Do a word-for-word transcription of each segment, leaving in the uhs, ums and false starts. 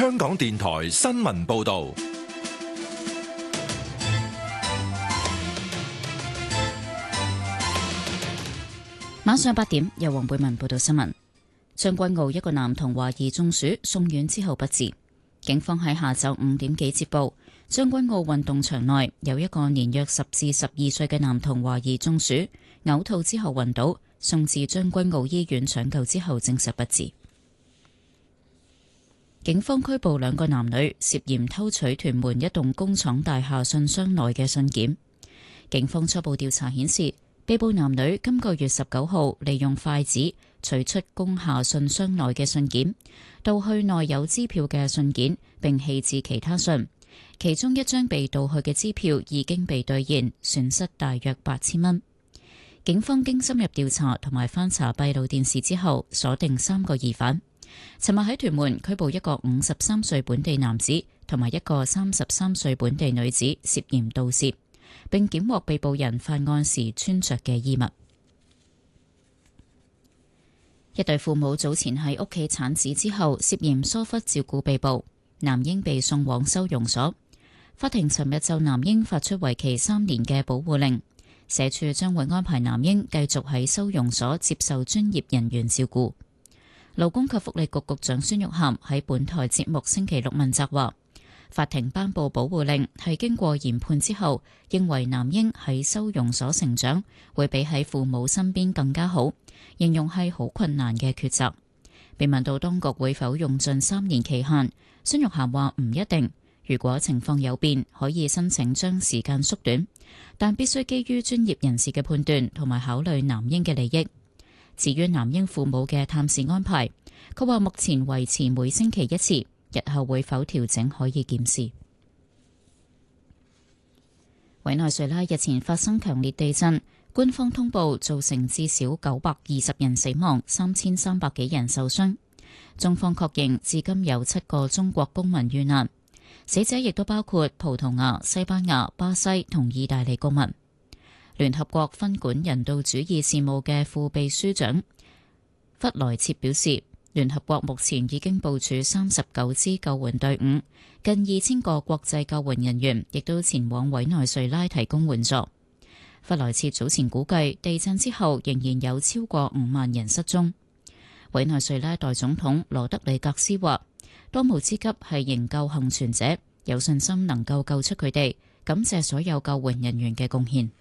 香港電台新聞報道。 晚上八點，由黃貝文報道新聞。將軍澳一個男童懷疑中暑送院之後不治，警方喺下晝五點幾接報，將軍澳運動場內有一個年約十至十二歲嘅男童懷疑中暑，嘔吐之後暈倒，送至將軍澳醫院搶救之後證實不治。警方拘捕兩個男女，涉嫌偷取屯門一棟工廠大廈信箱內嘅信件。警方初步調查顯示，被捕男女今個月十九號利用筷子取出工廈信箱內嘅信件，盜去內有支票嘅信件，並棄置其他信。其中一張被盜去嘅支票已經被兌現，損失大約八千蚊。警方經深入調查同埋翻查閉路電視之後，鎖定三個疑犯。尋日喺屯門拘捕一個五十三歲本地男子同埋一個三十三歲本地女子，涉嫌盜竊，並檢獲被捕人犯案時穿着嘅衣物。一對父母早前喺屋企產子之後，涉嫌疏忽照顧被捕，男嬰被送往收容所。法庭尋日就男嬰發出為期三年嘅保護令，社署將會安排男嬰繼續喺收容所接受專業人員照顧。勞工及福利局局長孫玉菡喺本台節目星期六問責話，法庭頒布保護令係經過研判之後，認為男嬰喺收容所成長會比喺父母身邊更加好，形容係好困難嘅抉擇。被問到當局會否用盡三年期限，孫玉菡話唔一定，如果情況有變，可以申請將時間縮短，但必須基於專業人士嘅判斷同埋考慮男嬰嘅利益。至於男嬰父母嘅探視安排，佢話目前維持每星期一次，日後會否調整可以檢視。委內瑞拉日前發生強烈地震，官方通報造成至少九百二十人死亡，三千三百幾人受傷。中方確認至今有七個中國公民遇難，死者亦都包括葡萄牙、西班牙、巴西同意大利公民。聯合國分管人道主義事務嘅副秘書長弗萊切表示，聯合國目前已經部署三十九支救援隊伍，近二千個國際救援人員亦都前往委內瑞拉提供援助。弗萊切早前估計，地震之後仍然有超過五萬人失蹤。委內瑞拉代總統羅德里格斯話，當務之急係營救幸存者，有信心能夠救出佢哋，感謝所有救援人員嘅貢獻。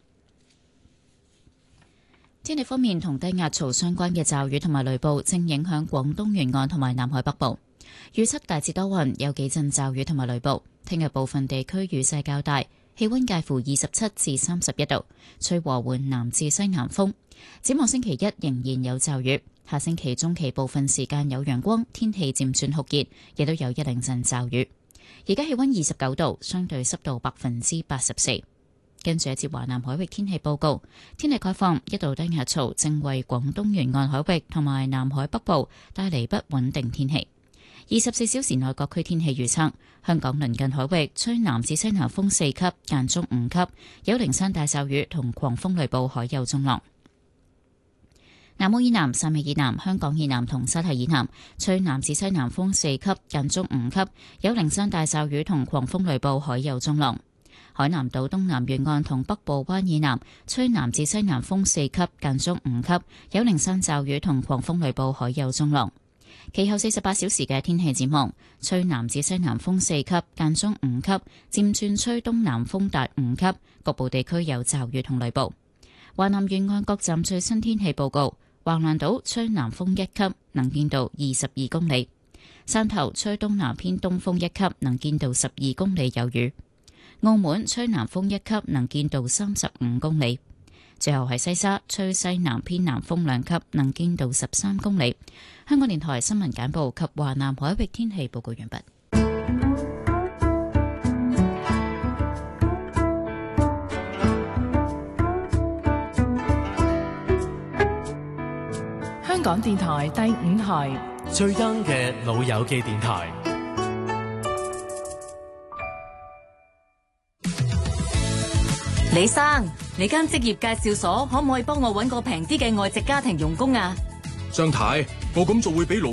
天氣方面，同低壓槽相關嘅驟雨同埋雷暴正影響廣東沿岸同埋南海北部。預測大致多雲，有幾陣驟雨同埋雷暴。聽日部分地區雨勢較大，氣溫介乎二十七至三十一度，吹和緩南至西南風。展望星期一仍然有驟雨，下星期中期部分時間有陽光，天氣漸轉酷熱，亦都有一兩陣驟雨。而家氣溫二十九度，相對濕度百分之八十四。跟住一節華南海域天氣報告，天氣概況，一道低壓槽正為廣東沿岸海域同埋南海北部帶嚟不穩定天氣。二十四小時內各區天氣預測：香港鄰近海域吹南至西南風四級，間中五級，有零散大驟雨同狂風雷暴，海有中浪。南澳以南、汕尾以南、香港以南同西堤以南吹南至西南風四級，間中五級，有零散大驟雨同狂風雷暴，海有中浪。海南島東南沿岸同北部灣以南吹南至西南風四級，間中五級，有零散驟雨同狂風雷暴，海有中浪。其後四十八小時嘅天氣展望，吹南至西南風四級，間中五級，漸轉吹東南風達五級，局部地區有驟雨同雷暴。華南沿岸各站最新天氣報告：橫瀾島吹南風一級，能見度二十二公里；汕頭吹東南偏東風一級，能見度十二公里，有雨。澳門吹南風一級，能見度三十五公里。最後係西沙吹西南偏南風兩級，能見度十三公里。香港電台新聞簡報及華南海域天氣報告完畢。 香港電台第五台最 young 嘅老友記電台。 李生，你間職業介紹所可唔可以幫我搵個平啲嘅外籍家庭傭工啊？ 張太，我咁做會俾勞